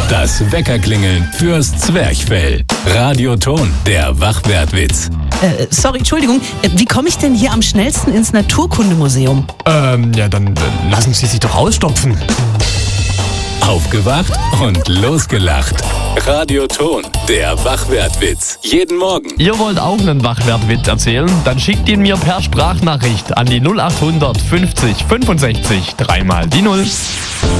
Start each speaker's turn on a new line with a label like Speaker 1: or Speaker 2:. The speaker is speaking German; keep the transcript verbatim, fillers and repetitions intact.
Speaker 1: Das Weckerklingeln fürs Zwerchfell. Radioton, der Wachwertwitz.
Speaker 2: Äh, sorry, Entschuldigung. Äh, Wie komme ich denn hier am schnellsten ins Naturkundemuseum?
Speaker 3: Ähm, ja, dann äh, lassen Sie sich doch ausstopfen.
Speaker 1: Aufgewacht und losgelacht. Radioton, der Wachwertwitz. Jeden Morgen.
Speaker 3: Ihr wollt auch einen Wachwertwitz erzählen? Dann schickt ihn mir per Sprachnachricht an die null acht hundert fünfzig fünfundsechzig dreimal die Null.